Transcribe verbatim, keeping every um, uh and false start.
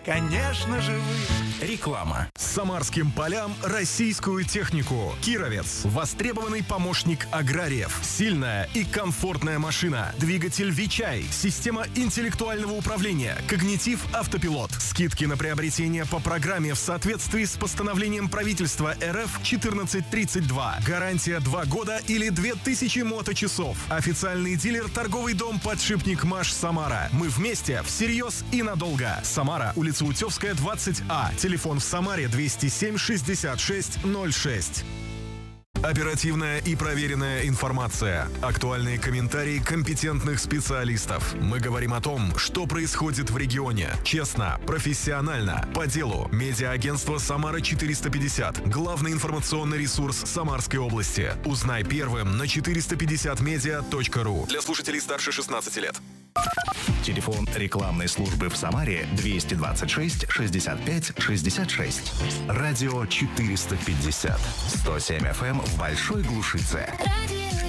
конечно же вы. Реклама. Самарским полям российскую технику. Кировец. Востребованный помощник аграриев. Сильная и комфортная машина. Двигатель Вичай. Система интеллектуального управления. Когнитив автопилот. Скидки на приобретение по программе в соответствии с постановлением правительства эр эф четырнадцать тридцать два. Гарантия два года или две тысячи моточасов. Официальный дилер торговый дом «Подшипник Маш» Самара. Мы вместе, всерьез и надолго. Самара, улица Утевская, двадцать А. Телефон в Самаре двести семь шестьдесят шесть ноль шесть. Оперативная и проверенная информация. Актуальные комментарии компетентных специалистов. Мы говорим о том, что происходит в регионе. Честно, профессионально, по делу. Медиа-агентство «Самара четыреста пятьдесят». Главный информационный ресурс Самарской области. Узнай первым на четыреста пятьдесят медиа точка ру. Для слушателей старше шестнадцати лет. Телефон рекламной службы в Самаре двести двадцать шесть шестьдесят пять шестьдесят шесть. Радио четыреста пятьдесят. сто семь эф эм в Большой Глушице.